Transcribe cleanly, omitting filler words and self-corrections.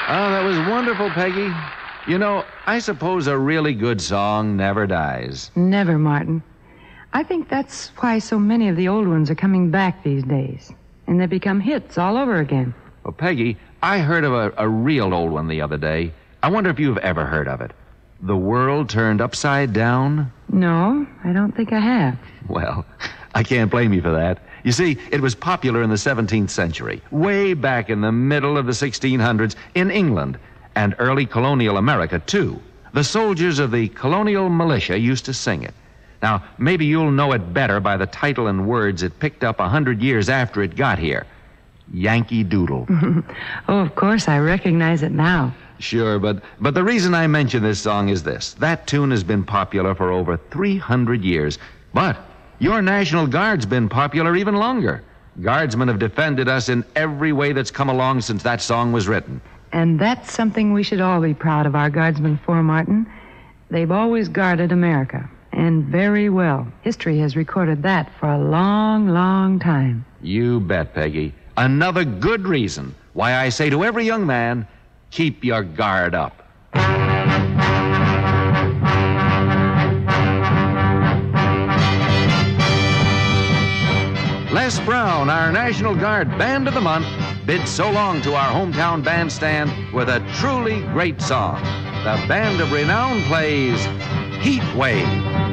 Oh, that was wonderful, Peggy. You know, I suppose a really good song never dies. Never, Martin. I think that's why so many of the old ones are coming back these days. And they become hits all over again. Well, Peggy, I heard of a real old one the other day. I wonder if you've ever heard of it. The World Turned Upside Down? No, I don't think I have. Well, I can't blame you for that. You see, it was popular in the 17th century, way back in the middle of the 1600s in England, and early colonial America, too. The soldiers of the colonial militia used to sing it. Now, maybe you'll know it better by the title and words it picked up 100 years after it got here. Yankee Doodle. Oh, of course, I recognize it now. Sure, but the reason I mention this song is this. That tune has been popular for over 300 years. But your National Guard's been popular even longer. Guardsmen have defended us in every way that's come along since that song was written. And that's something we should all be proud of our guardsmen for, Martin. They've always guarded America, and very well. History has recorded that for a long, long time. You bet, Peggy. Another good reason why I say to every young man, keep your guard up. Les Brown, our National Guard Band of the Month, bids so long to our hometown bandstand with a truly great song. The Band of Renown plays Heat Wave.